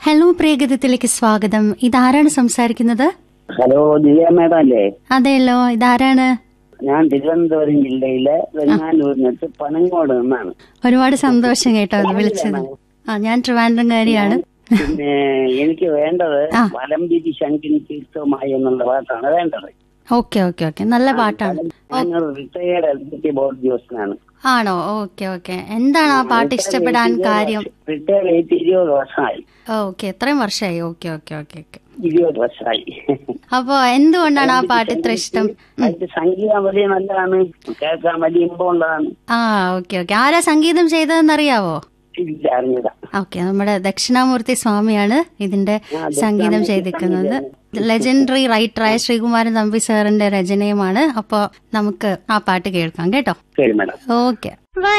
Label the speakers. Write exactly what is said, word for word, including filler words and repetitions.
Speaker 1: Hello, പ്രിയഗീതത്തിലേക്ക് സ്വാഗതം. ഇതാരാണ് സംസാരിക്കുന്നത്?
Speaker 2: ഹലോ, ദിവ്യ മേഡം അല്ലേ?
Speaker 1: അതെയല്ലോ, ഇതാരാണ്?
Speaker 2: ഞാൻ തിരുവനന്തപുരം ജില്ലയിലെ വെങ്ങാനൂരിനടുത്ത് പനങ്ങോട് നിന്നാണ്.
Speaker 1: ഒരുപാട് സന്തോഷം കേട്ടോ വിളിച്ചത്. ആ ഞാൻ ട്രിവാൻഡ്രംകാരിയാണ്.
Speaker 2: പിന്നെ എനിക്ക് വേണ്ടത് വലംപിരി ശങ്കിനി തീർത്ഥവുമായി എന്നുള്ള പാട്ടാണ് വേണ്ടത്.
Speaker 1: ഓക്കെ ഓക്കെ ഓക്കെ നല്ല പാട്ടാണ്.
Speaker 2: റിട്ടയേർഡ് എക്സിക്യൂട്ടീവ് ബോർഡ് ഉദ്യോഗസ്ഥനാണ്.
Speaker 1: ആണോ? Okay okay. എന്താണ് ആ പാട്ട് ഇഷ്ടപ്പെടാൻ കാര്യം?
Speaker 2: റിട്ടയർഡ് ചെയ്തിട്ട് ഇരുപത് വർഷമായി.
Speaker 1: ഓക്കെ, എത്രയും വർഷമായി. ഓക്കെ ഓക്കെ ഓക്കെ ഓക്കെ
Speaker 2: ഇരുപത് വർഷമായി.
Speaker 1: അപ്പൊ എന്തുകൊണ്ടാണ് ആ പാട്ട് ഇത്ര ഇഷ്ടം?
Speaker 2: അതിന്റെ സംഗീതം വലിയ നല്ലതാണ്, കേൾക്കാൻ വലിയ ഇമ്പമുള്ളതാണ്.
Speaker 1: ആ ഓക്കെ ഓക്കെ. ആരാ സംഗീതം ചെയ്തതെന്നറിയാവോ?
Speaker 2: അറിഞ്ഞതാ.
Speaker 1: ഓക്കെ, നമ്മുടെ ദക്ഷിണാമൂർത്തി സ്വാമിയാണ് ഇതിന്റെ സംഗീതം ചെയ്തിരിക്കുന്നത്. ലെജൻഡറി റൈറ്ററായ ശ്രീകുമാരൻ തമ്പി സാറിന്റെ രചനയുമാണ്. അപ്പൊ നമുക്ക് ആ പാട്ട് കേൾക്കാം കേട്ടോ.
Speaker 2: ശരി മേഡം.
Speaker 1: ഓക്കെ.